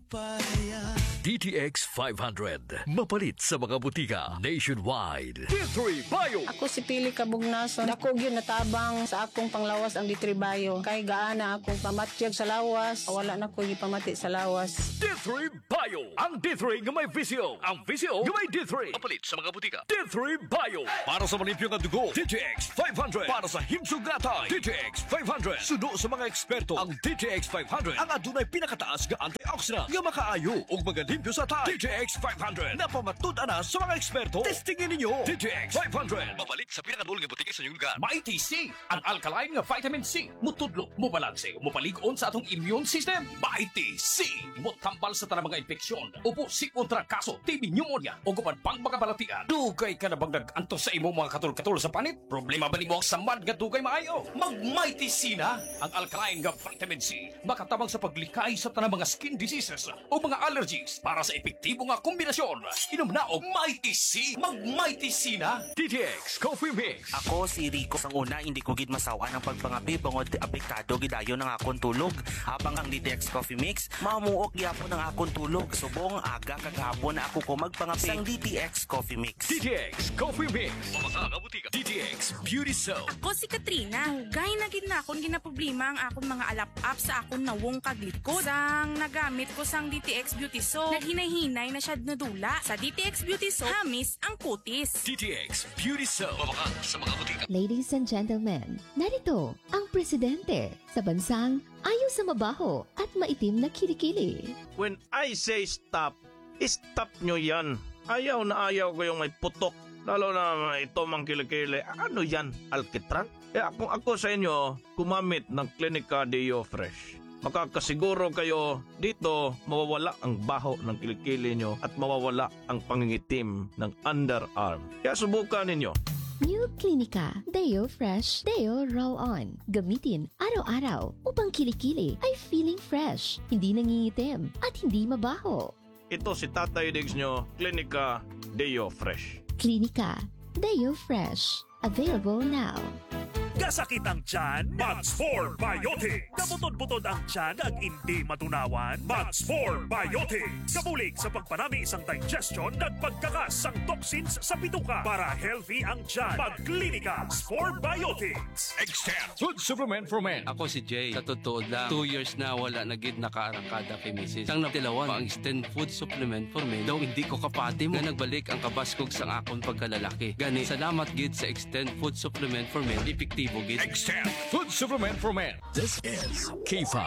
DTX 500. Mapalit sa mga butika nationwide. D3 Bio. Ako si Pili Kabugnason. Ako gyud natabang sa akong panglawas ang D3 Bio. Kay gaana akong pamatyag sa lawas. Wala na ko gipamati sa lawas. D3 Bio. Ang D3 nga may visyo. Ang visyo nga may D3. Mapalit sa mga butika. D3 Bio. Para sa malimpyo nga dugo. DTX 500. Para sa himsog gatay. DTX 500. Sudo sa mga eksperto. Ang DTX 500 ang adunay pinakataas nga antioxidant nga makaayo ug magalimpyo sa tay. DTX 500. Napamatud-an na sa mga eksperto. Testingin ninyo. DTX 500. Mapalit sa pinakadul nga butika sa inyong lugar. Mighty C, ang alkaline nga vitamin C. Mutudlo, mubalanse, mupalig-on sa atong immune system. Mighty C, mutambal sa tanang mga infeksyon. Upo si kontra kaso, TB pneumonia, o gupan pang mga balatian. Dugay ka na bang nag-antos sa imong mga katul-katul sa panit? Problema ba ni mo ang samad nga dugay maayo? Mag-Mighty C na, ang alkaline nga vitamin C. Makatabang sa paglikay sa tanang mga skin diseases o mga allergies para sa epektibo nga kombinasyon. Inom na og Mighty C. Mag-Mighty C na. DTX Coffee Mix. Ako si Rico. Sa una, hindi ko gid masawa ng pagpangapi bangod apektado gidayon ng akong tulog. Habang ang DTX Coffee Mix, mamuok gyapon ang akong tulog. Subong aga kagahapon na ako ko magpangapi sang DTX Coffee Mix. DTX Coffee Mix. Mga butika. DTX Beauty Soap. Ako si Katrina. Hugay na gid na akong ginaproblema ang akong mga alap-up sa akong nawong kaglikod. Sang nagamit ko sang DTX Beauty Soap, naghinay-hinay na siya nadula. Sa DTX Beauty Soap, hamis ang kutis. DTX Beauty Soap. Mga sa mga butika. Ladies and gentlemen, narito ang presidente sa bansang ayaw sa mabaho at maitim na kilikili. When I say stop, stop nyo yan. Ayaw na ayaw ko yung may putok. Lalo na ito mang kilikili. Ano yan? Alkitran? Kung ako sa inyo, gumamit ng Clinica Deo Fresh. Makakasiguro kayo dito mawawala ang baho ng kilikili nyo at mawawala ang pangingitim ng underarm. Kaya subukan ninyo. New Clinica Deo Fresh Deo Roll-On. Gamitin araw-araw upang kilikili ay feeling fresh, hindi nangingitim at hindi mabaho. Ito si Tatay Diggs nyo, Clinica Deo Fresh. Clinica Deo Fresh. Available now. Kasakit ang tiyan, Max 4 Biotics. Kabutod-butod ang tiyan ag hindi matunawan, Max 4 Biotics. Kabulig sa pagpanami isang digestion at pagkakas ang toxins sa bituka para healthy ang tiyan. Mag-Clinica Max 4 Biotics. Extend Food Supplement for Men. Ako si Jay. Sa totoo lang, 2 years na wala na gid nakaarangkada kay Mrs. Sang natilawan ang extend food supplement for men. Daw hindi ko kapatim nga nagbalik ang kabaskog sang akon pagkalalaki. Gani, salamat gid sa extend food supplement for men. Epektibo gid. Extend Food Supplement for Men. This is K5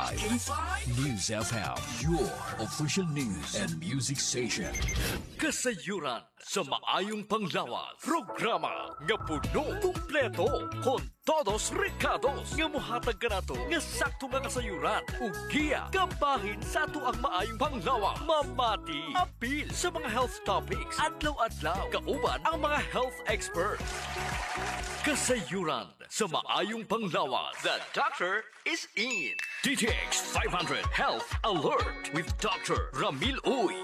News FM, your official news and music station. Kasayuran sa maayong panglawas. Programa nga puno, kumpleto, con todos recados nga muhatag ka nato nga sakto nga kasayuran ug giya kabahin sa ato ang maayong panglawas. Mamati apil sa mga health topics adlaw-adlaw kauban ang mga health experts. Kasayuran sa maayong panglawas. The doctor is in. DTX 500 Health Alert with Dr. Ramil Uy.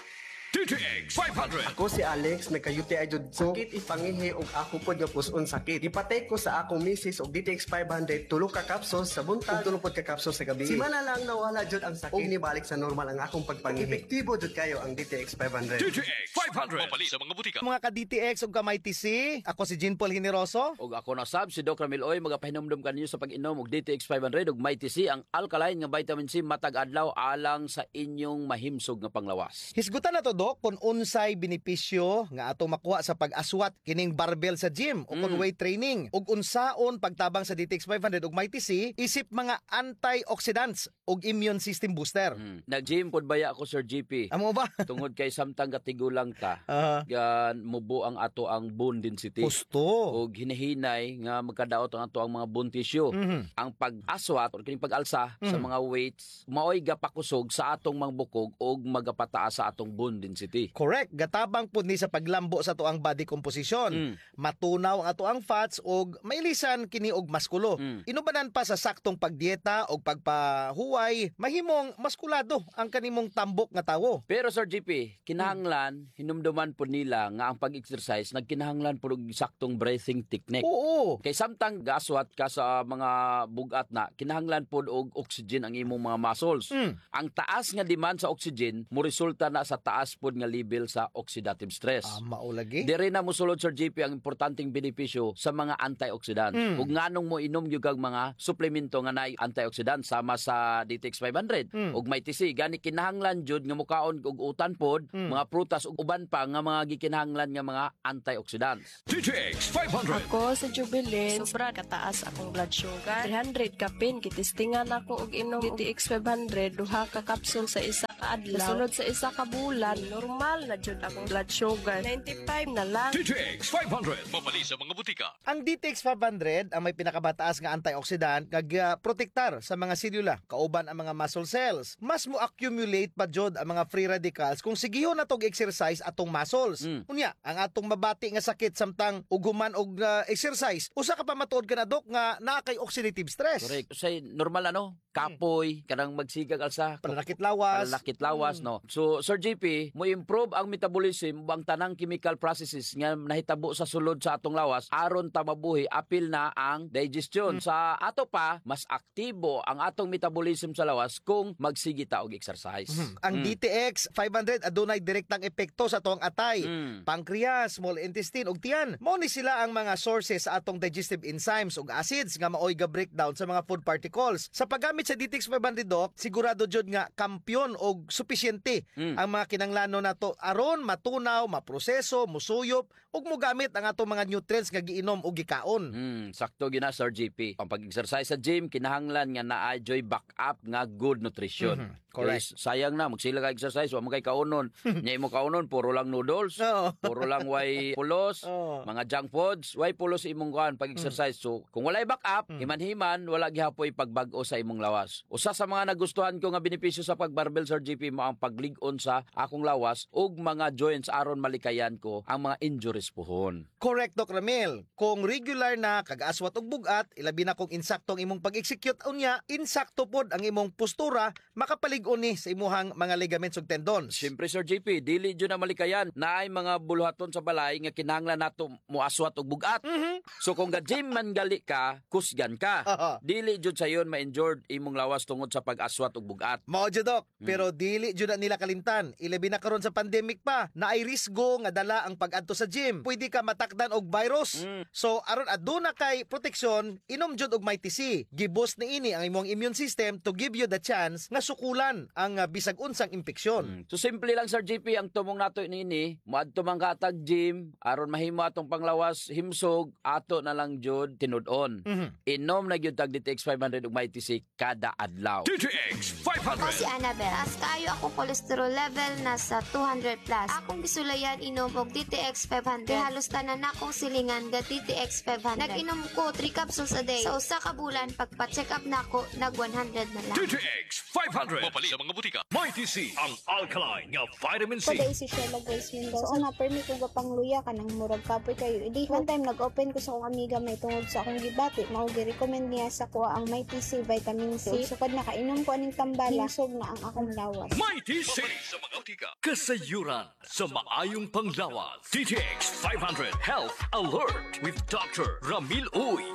DTX 500. Ako si Alex, nagka-UTI jud ko. Sakit ipangihi og ako pod nga puson sakit. Ipatay ko sa akong misis og DTX 500 tulo ka capsules sa buntag, tulo pod ka capsules sa gabi. Simana lang nawala jud ang sakit. Og nibalik sa normal ang akong pagpangihi. Epektibo jud kayo ang DTX 500. DTX 500. Mapalit sa mga butika. Mga ka-DTX ug ka-Mighty C, ako si Jean Paul Generoso. Og ako na sab si Dr. Miloy, magapahinumdum kaninyo sa pag-inom og DTX 500 ug Mighty C, ang alkaline nga vitamin C matag adlaw alang sa inyong mahimsog nga panglawas. Hisgutan na to, Dok, kung unsay benepisyo nga ato makuha sa pag-aswat kining barbell sa gym o kung weight training ug unsaon pagtabang sa DTX 500 ug Mighty C isip mga antioxidants ug immune system booster. Nag-gym pod baya ako, Sir GP. Amo ba? Tungod kay samtang katigulang ta. Gan mubo ang ato ang bone density. Gusto. Ug hinahinay nga magkadaot ang ato ang mga bone tissue. Ang pag-aswat o kining pag-alsa sa mga weights maoy gapakusog sa atong mga bukog ug magapataas sa atong bone density. density. Correct. Gatabang po ni sa paglambo sa tuang body composition. Matunaw ang atuang fats og mailisan kini og maskulo. Inubanan pa sa saktong pagdieta og pagpahuway, mahimong maskulado ang kanimong tambok nga tawo. Pero Sir GP, kinahanglan, hinumduman po nila nga ang pag-exercise, nagkinahanglan po og saktong breathing technique. Oo. Kay samtang gaswat ka sa mga bugat na, kinahanglan po og oxygen ang imong mga muscles. Ang taas nga demand sa oxygen, mo resulta na sa taas po nga level sa oxidative stress. Maulagi. Dire na musulod Sir GP ang importanteng benepisyo sa mga antioxidants. Ug nganong mo inom gyud kag mga suplemento nga naay antioxidant sama sa DTX 500 ug may TC gani kinahanglan jud nga mukaon og utan pod, mga prutas ug uban pa nga mga gikinahanglan nga mga antioxidants. DTX 500. Ako sa Jubilee, sobra kataas akong blood sugar. 300 kapin, kitistingan ako og inom DTX 500, duha ka kapsul sa isa ka adlaw. Sunod sa isa ka bulan, normal na jud akong blood sugar. 95 na lang. DTX 500. Mabali sa mga butika. Ang DTX 500 ang may pinakabataas nga antioxidant kag protektar sa mga selula kauban ang mga muscle cells. Mas mo accumulate pa jud ang mga free radicals kung sigihon na tog exercise atong muscles. Unya, ang atong mabati nga sakit samtang uguman og exercise, usa ka pa matuod ka na dok nga naa kay oxidative stress. Correct. Say normal kapoy, kanang magsigag alsa, pananakit lawas, no. So Sir JP, mo improve ang metabolism ang tanang chemical processes nga nahitabo sa sulod sa atong lawas aron ta mabuhi apil na ang digestion. Sa ato pa mas aktibo ang atong metabolism sa lawas kung magsigi ta og exercise. Ang DTX 500 adunay direktang epekto sa atong atay, pancreas, small intestine ug tiyan. Mao ni sila ang mga sources sa atong digestive enzymes ug acids nga maoy ga breakdown sa mga food particles. Sa paggamit sa DTX 500 Doc, sigurado jud nga kampyon og supisyente ang mga kinanglanon nato aron matunaw, maproseso, musuyop ug mogamit ang atong mga nutrients nga giinom ug gikaon. Sakto gina Sir GP. Ang pag-exercise sa gym kinahanglan nga naa joy backup nga good nutrition. Correct. Kaya sayang na magsila ka exercise wa mo kay kaunon. Nya mo kaunon puro lang noodles, puro lang way pulos, mga junk foods, way pulos imong kuan pag-exercise. So kung walay backup, himan-himan wala gihapoy pagbag-o sa imong lawas. Usa sa mga nagustuhan ko nga benepisyo sa pagbarbell Sir GP mo ang paglig-on sa akong lawas ug mga joints aron malikayan ko ang mga injuries pohon. Correct Doc Ramil. Kung regular na kag-aswat og bugat, ilabi na kung insaktong imong pag-execute unya, insakto pod ang imong postura, makapalig-on ni sa imuhang mga ligaments ug tendons. Siyempre Sir GP, dili jud na malikayan naay mga buluhaton sa balay nga kinahanglan nato moaswat og bugat. So kung ga-gym man gali ka, kusgan ka. Dili jud sayon ma-injured imong lawas tungod sa pag-aswat og bugat. Mao jud Doc, pero dili jud na nila kalimtan. Ilabi na karon sa pandemic pa, naay risgo nga dala ang pag-adto sa gym. Pwede ka matakdan og virus. So aron aduna kay proteksyon, inom jud og may TC. Giboost ni ini ang imong immune system to give you the chance nga sukulan ang bisag unsang impeksyon. So simple lang Sir GP ang tumong nato niini, moadto man ka tag gym aron mahimo atong panglawas himsog, ato na lang jud tinud-on. Inom na gyud tag DTX 500 ug may TC kada adlaw. DTX 500. Ako si Annabel. As kaayo ako cholesterol level nasa 200 plus. Akong gisulayan inom og DTX 500. Halos tanan akong silingan ga DTX 500. Nag-inom ko 3 capsules a day. Sa usa ka bulan pagpa-check up nako nag 100 na lang. DTX 500. Mapali sa mga butika. May TC ang alkaline nga vitamin C. Paday si Sheila Boys Mendoza. So, na-permit ko pangluya ka ng murag kapoy kayo. Idi, one time nag-open ko sa akong amiga may tungod sa akong gibati. Mao gi-recommend niya sa kuha ang May TC vitamin C. Sukad nakainom ko aning tambala. Hinsog na ang akong lawas. May TC sa mga butika. Kasayuran sa maayong panglawas. DTX 500 Health Alert with Dr. Ramil Uy.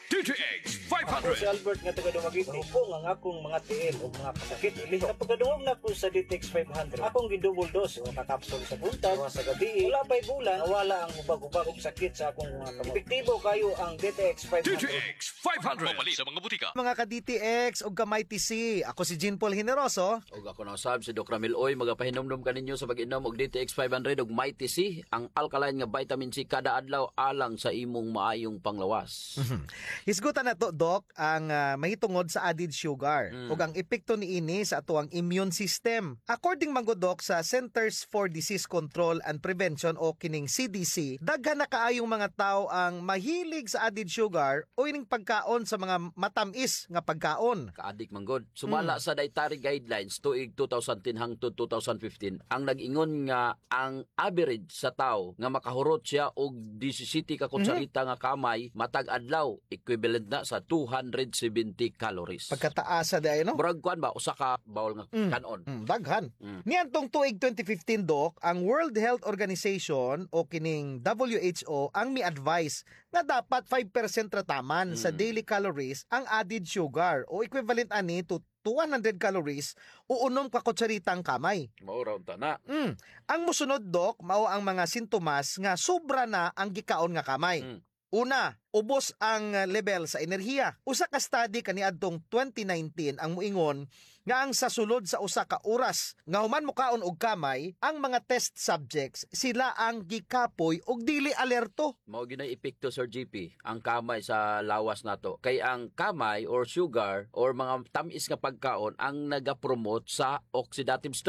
DTX 500. Ako si Albert nga taga Dumaguete. Hupong ang akong mga tiil o mga kasakit. Sa pagkadungog na po sa DTX 500, akong gidouble dose o kakapsol sa buntag, sa gabi. Wala pa'y bulan, nawala ang ubag-ubag og sakit sa akong mga kamot. Epektibo kayo ang DTX 500. DTX 500. Mapali sa mga butika. Mga ka-DTX o kamay TC, ako si Jean Paul Generoso. Og ako na sab si Dr. Ramil Oy, magapahinomdom kaninyo sa pag-inom og DTX 500 ug Mighty C, ang alkaline nga vitamin C kada adlaw alang sa imong maayong panglawas. Hisgutan na to, Doc, ang mahitungod sa added sugar ug ang epekto niini sa atuang immune system. According man gud, Doc, sa Centers for Disease Control and Prevention o kining CDC, daghan na kaayong mga tao ang mahilig sa added sugar o ining pagkaon sa mga matamis nga pagkaon. Kaadik man gud. Sumala sa dietary guidelines tuig 2010 hangtod 2015, ang nag-ingon nga ang average sa tao nga makahurot siya og 17 ka kutsarita nga kamay matag adlaw, equivalent na sa 270 calories. Pagkataasa di ay, no? Murag kuan ba usa ka bawol nga kanon. Daghan. Niantong tuig 2015, Doc, ang World Health Organization o kining WHO ang mi-advise na dapat 5% rataman sa daily calories ang added sugar o equivalent ani to 200 calories o 6 ka kutsaritang kamay. Mao ra unta na. Ang mosunod, Doc, mao ang mga sintomas nga sobra na ang gikaon nga kamay. Una, ubos ang level sa enerhiya. Usa ka study kaniadtong 2019 ang muingon nga ang sa sulod sa usa ka oras nga human mukaon og kamay, ang mga test subjects sila ang gikapoy og dili alerto. Mao ginay epekto, Sir GP, ang kamay sa lawas nato. Kay ang kamay or sugar or mga tamis nga pagkaon ang nagapromote sa oxidative stress.